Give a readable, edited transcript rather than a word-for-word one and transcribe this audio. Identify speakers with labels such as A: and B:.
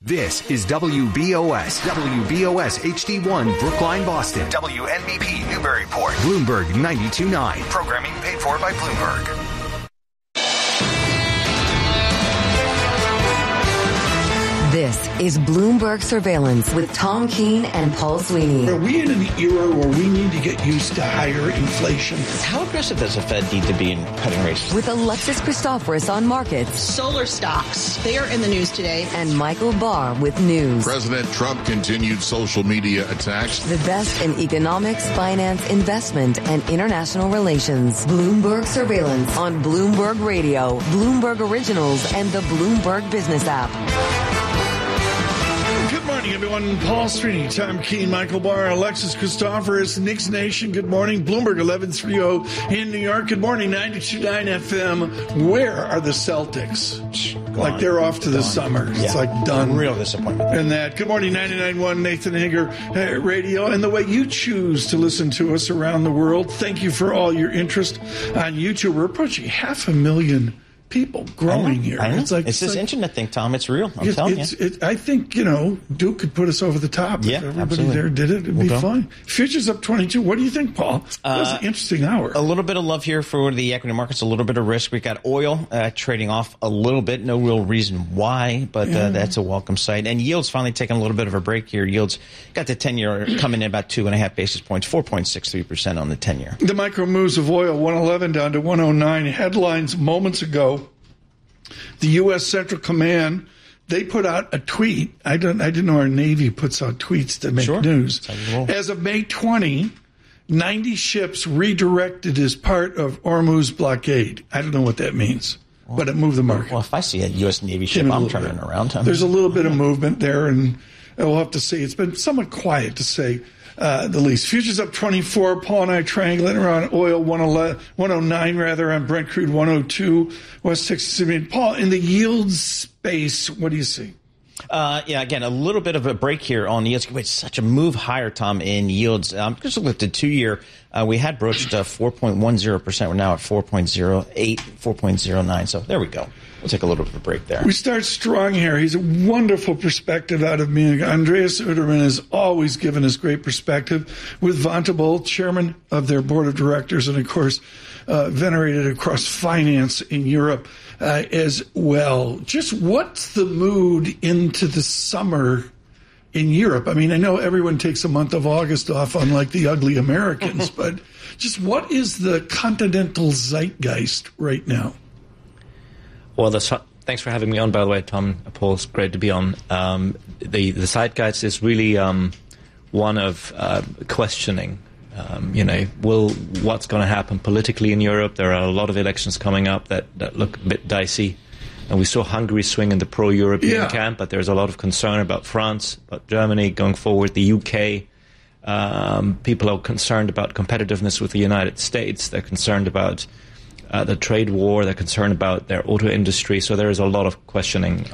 A: This is WBOS HD1, Brookline, Boston. WNBP, Newburyport. Bloomberg 92.9. Programming paid for by Bloomberg.
B: This is Bloomberg Surveillance with Tom Keene and Paul Sweeney.
C: Are we in an era where we need to get used to higher inflation?
D: How aggressive does the Fed need to be in cutting rates?
B: With Alexis Christoforous on markets.
E: Solar stocks, they are in the news today.
B: And Michael Barr with news.
F: President Trump continued social media attacks.
B: The best in economics, finance, investment, and international relations. Bloomberg Surveillance on Bloomberg Radio, Bloomberg Originals, and the Bloomberg Business app.
C: Good morning, everyone. Paul Sweeney, Tom Keene, Michael Barr, Alexis Christoforous, Knicks Nation. Good morning. Bloomberg 1130 in New York. Good morning, 92.9 FM. Where are the Celtics? Like they're off to the summer. Yeah. It's like done.
D: Real disappointment.
C: And that. Good morning, 99.1 Nathan Hager Radio. And the way you choose to listen to us around the world. Thank you for all your interest on YouTube. We're approaching 500,000 people growing here.
D: It's this internet thing, Tom. It's real. I'm telling you.
C: I think, Duke could put us over the top.
D: Yeah,
C: if everybody
D: absolutely.
C: there did it, it'd be fine. Futures up 22. What do you think, Paul? That was an interesting hour.
D: A little bit of love here for the equity markets, a little bit of risk. We got oil trading off a little bit. No real reason why, but that's a welcome sight. And yields finally taking a little bit of a break here. Yields got the 10-year coming in about 2.5 basis points, 4.63% on the 10-year.
C: The micro moves of oil, 111 down to 109. Headlines moments ago. The U.S. Central Command, they put out a tweet. I didn't know our Navy puts out tweets to make news. As of May 20, 90 ships redirected as part of Hormuz blockade. I don't know what that means, but it moved the market.
D: Well, if I see a U.S. Navy ship, I'm turning around.
C: There's a little bit of movement there, and we'll have to see. It's been somewhat quiet, to say the least. Futures up 24. Paul and I triangulating around oil 109 on Brent crude 102. West Texas. I mean, Paul, in the yields space, what do you see?
D: Again, a little bit of a break here on yields. It's such a move higher, Tom, in yields. Just look at the 2-year. We had broached 4.10%. We're now at 4.08, 4.09. So there we go. We'll take a little bit of a break there.
C: We start strong here. He's a wonderful perspective out of Munich. Andreas Uterman has always given us great perspective with Vontobel, chairman of their board of directors, and, of course, venerated across finance in Europe as well. Just what's the mood into the summer in Europe? I mean, I know everyone takes a month of August off, unlike the ugly Americans, but just what is the continental zeitgeist right now?
G: Well, thanks for having me on, by the way, Tom. Paul, it's great to be on. The zeitgeist is really one of questioning. What's going to happen politically in Europe? There are a lot of elections coming up that look a bit dicey. And we saw Hungary swing in the pro-European camp, but there's a lot of concern about France, about Germany going forward, the UK. People are concerned about competitiveness with the United States. They're concerned about the trade war. They're concerned about their auto industry. So there is a lot of questioning